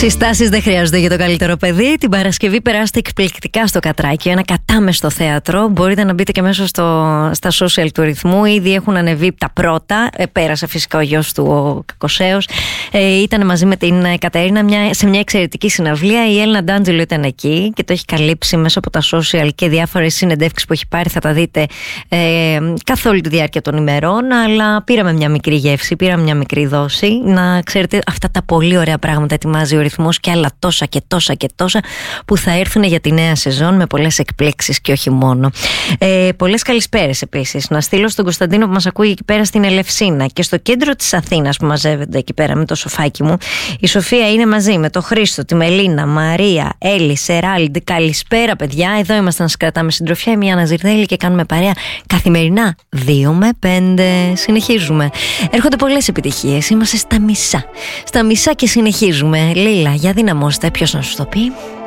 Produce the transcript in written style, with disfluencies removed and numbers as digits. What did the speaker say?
Συστάσεις δεν χρειάζονται για το καλύτερο παιδί. Την Παρασκευή περάστε εκπληκτικά στο Κατράκιο, ένα κατάμεστο θέατρο. Μπορείτε να μπείτε και μέσα στα social του Ρυθμού. Ήδη έχουν ανεβεί τα πρώτα. Πέρασε φυσικά ο γιος του, ο Κακοσέος. Ήταν μαζί με την Κατερίνα σε μια εξαιρετική συναυλία. Η Έλληνα Ντάντζελο ήταν εκεί και το έχει καλύψει μέσα από τα social και διάφορες συνεντεύξεις που έχει πάρει. Θα τα δείτε καθ' όλη τη διάρκεια των ημερών. Αλλά πήραμε μια μικρή γεύση, πήραμε μια μικρή δόση. Να ξέρετε, αυτά τα πολύ ωραία πράγματα ετοιμάζει ο Ρυθμός και άλλα τόσα και τόσα και τόσα που θα έρθουν για τη νέα σεζόν με πολλές εκπλήξεις και όχι μόνο. Πολλές καλησπέρες επίσης. Να στείλω στον Κωνσταντίνο που μας ακούει εκεί πέρα στην Ελευσίνα και στο κέντρο της Αθήνας που μαζεύεται εκεί πέρα με το σοφάκι μου. Η Σοφία είναι μαζί με το Χρήστο, τη Μελίνα, Μαρία, Έλλη, Σεράλντ. Καλησπέρα, παιδιά. Εδώ είμαστε να σας κρατάμε συντροφιά. Είμαι η Άννα Ζυρδέλη και κάνουμε παρέα καθημερινά 2 με 5. Συνεχίζουμε. Έρχονται πολλές επιτυχίες. Είμαστε στα μισά. Στα μισά και συνεχίζουμε. Λίλα, για δυναμώστε, ποιος να σου το πει?